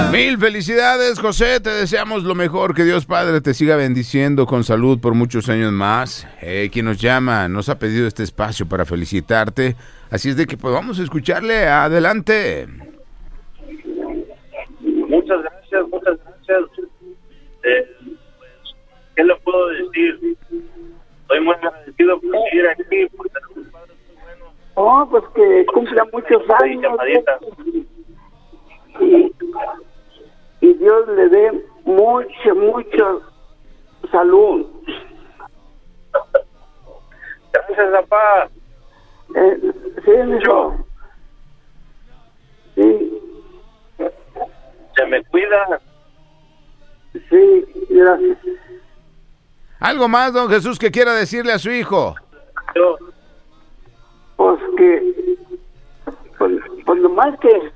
Mil felicidades, José, te deseamos lo mejor, que Dios Padre te siga bendiciendo con salud por muchos años más. Quien nos llama nos ha pedido este espacio para felicitarte, así es de que pues vamos a escucharle, adelante. Muchas gracias. ¿Qué le puedo decir? Estoy muy agradecido por seguir aquí, por tener un padre muy bueno. Oh, pues que cumpla muchos años. Y Dios le dé mucha salud. Gracias, papá. Sí, mijo. Sí. Se me cuida. Sí, gracias. ¿Algo más, don Jesús, que quiera decirle a su hijo? Yo. Pues nomás que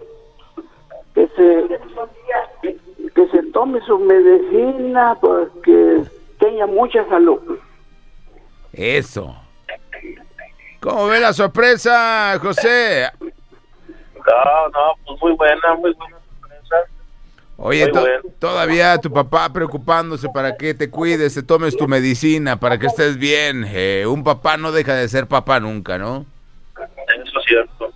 se tome su medicina, pues que tenga mucha salud. Eso. ¿Cómo ve la sorpresa, José? No, pues muy buena sorpresa. Oye, todavía tu papá preocupándose para que te cuides, te tomes tu medicina, para que estés bien. Un papá no deja de ser papá nunca, ¿no? Eso es cierto.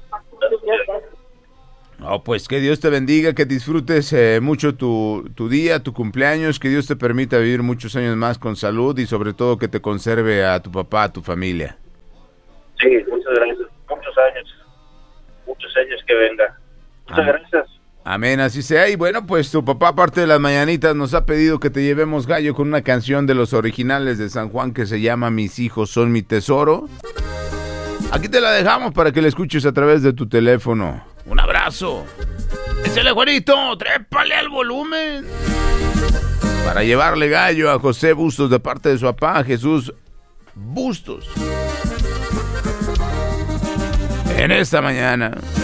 No, pues que Dios te bendiga, que disfrutes mucho tu día, tu cumpleaños, que Dios te permita vivir muchos años más con salud y sobre todo que te conserve a tu papá, a tu familia. Sí, muchas gracias. Muchos años que venga. Muchas gracias. Amén, así sea. Y bueno, pues tu papá, aparte de las mañanitas, nos ha pedido que te llevemos gallo con una canción de los originales de San Juan que se llama Mis hijos son mi tesoro. Aquí te la dejamos para que la escuches a través de tu teléfono. Un abrazo. Échale, Juanito, trépale al volumen. Para llevarle gallo a José Bustos de parte de su papá, Jesús Bustos. En esta mañana.